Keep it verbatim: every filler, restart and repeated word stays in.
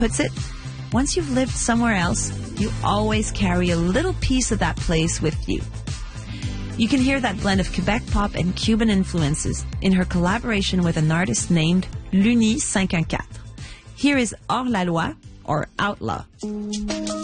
puts it, once you've lived somewhere else, you always carry a little piece of that place with you. You can hear that blend of Quebec pop and Cuban influences in her collaboration with an artist named Luni five one four. Here is Hors la Loi, or Outlaw.